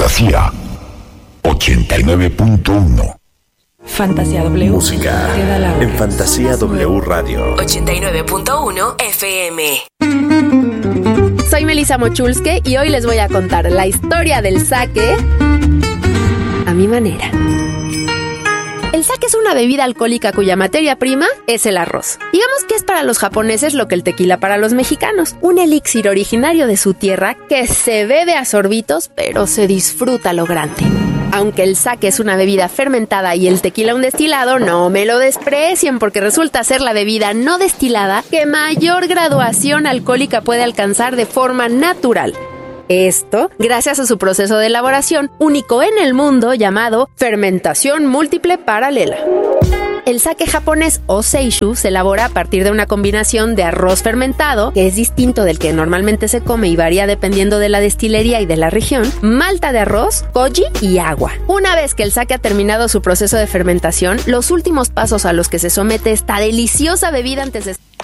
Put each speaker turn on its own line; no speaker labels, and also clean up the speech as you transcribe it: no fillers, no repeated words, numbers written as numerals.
Fantasía 89.1.
Fantasía W.
Música en Fantasía W Radio
89.1 FM.
Soy Melissa Mochulske y hoy les voy a contar la historia del sake a mi manera. El sake es una bebida alcohólica cuya materia prima es el arroz. Digamos que es para los japoneses lo que el tequila para los mexicanos. Un elixir originario de su tierra que se bebe a sorbitos, pero se disfruta lo grande. Aunque el sake es una bebida fermentada y el tequila un destilado, no me lo desprecien porque resulta ser la bebida no destilada que mayor graduación alcohólica puede alcanzar de forma natural. Esto gracias a su proceso de elaboración único en el mundo llamado fermentación múltiple paralela. El sake japonés o seishu se elabora a partir de una combinación de arroz fermentado, que es distinto del que normalmente se come y varía dependiendo de la destilería y de la región, malta de arroz, koji y agua. Una vez que el sake ha terminado su proceso de fermentación, los últimos pasos a los que se somete esta deliciosa bebida antes de